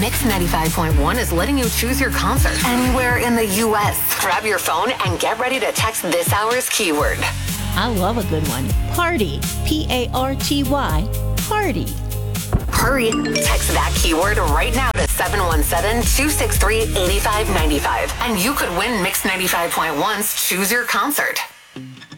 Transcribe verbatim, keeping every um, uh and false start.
Mix ninety-five point one is letting you choose your concert anywhere in the U S. Grab your phone and get ready to text this hour's keyword. I love a good one. Party. P A R T Y. Party. Hurry. Text that keyword right now to seven one seven, two six three, eight five nine five. And you could win Mix ninety-five point one's Choose Your Concert.